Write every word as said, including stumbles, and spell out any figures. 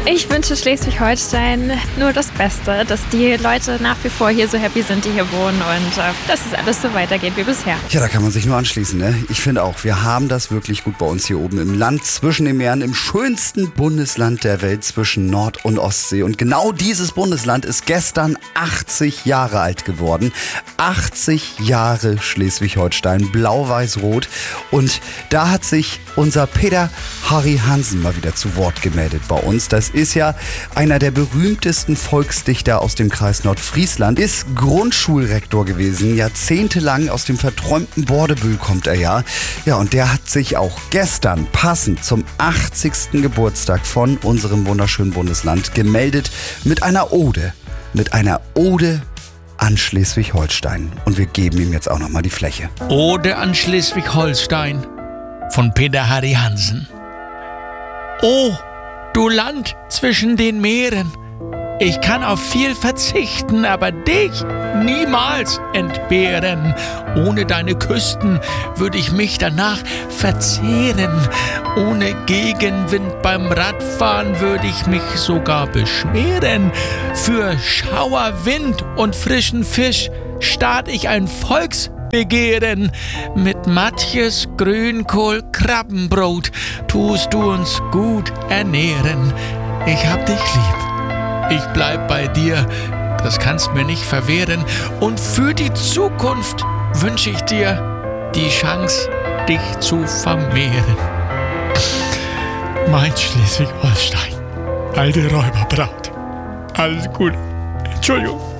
Ich wünsche Schleswig-Holstein nur das Beste, dass die Leute nach wie vor hier so happy sind, die hier wohnen und äh, dass es alles so weitergeht wie bisher. Ja, da kann man sich nur anschließen, ne? Ich finde auch, wir haben das wirklich gut bei uns hier oben im Land, zwischen den Meeren, im schönsten Bundesland der Welt zwischen Nord- und Ostsee. Und genau dieses Bundesland ist gestern achtzig Jahre alt geworden. achtzig Jahre Schleswig-Holstein, blau-weiß-rot. Und da hat sich unser Peter Harry Hansen mal wieder zu Wort gemeldet bei uns. Das ist ja einer der berühmtesten Volksdichter aus dem Kreis Nordfriesland, ist Grundschulrektor gewesen, jahrzehntelang. Aus dem verträumten Bordebüll kommt er ja. Ja, und der hat sich auch gestern passend zum achtzigsten Geburtstag von unserem wunderschönen Bundesland gemeldet mit einer Ode. Mit einer Ode an Schleswig-Holstein. Und wir geben ihm jetzt auch nochmal die Fläche. Ode an Schleswig-Holstein von Peter Harry Hansen. Oh, du Land zwischen den Meeren, ich kann auf viel verzichten, aber dich niemals entbehren. Ohne deine Küsten würde ich mich danach verzehren. Ohne Gegenwind beim Radfahren würde ich mich sogar beschweren. Für Schauerwind und frischen Fisch start ich ein Volksbegehren. Mit Matjes, Grünkohl, Krabbenbrot tust du uns gut ernähren. Ich hab dich lieb. Ich bleib bei dir, das kannst mir nicht verwehren. Und für die Zukunft wünsche ich dir die Chance, dich zu vermehren. Mein Schleswig-Holstein, alte Räuberbraut. Alles Gute. Entschuldigung.